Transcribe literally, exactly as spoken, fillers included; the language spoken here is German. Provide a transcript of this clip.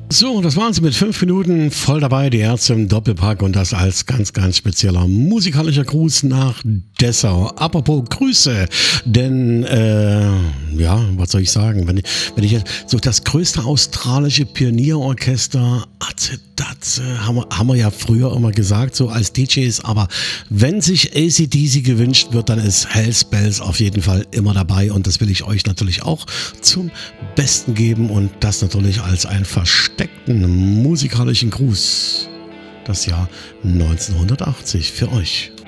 So, das waren sie mit fünf Minuten voll dabei, die Ärzte im Doppelpack und das als ganz, ganz spezieller musikalischer Gruß nach Dessau. Apropos Grüße, denn, äh, ja, was soll ich sagen, wenn ich, wenn ich jetzt so das größte australische Pionierorchester, Atze Datze, haben wir, haben wir ja früher immer gesagt, so als D Js, aber wenn sich A C D C gewünscht wird, dann ist Hells Bells auf jeden Fall immer dabei und das will ich euch natürlich auch zum Besten geben und das natürlich als ein versteckten musikalischen Gruß. Das Jahr neunzehnhundertachtzig für euch.